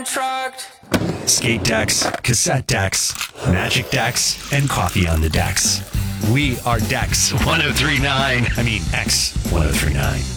trucked. Skate decks, cassette decks, magic decks, and coffee on the decks. We are Dex 1039. I mean, X 1039.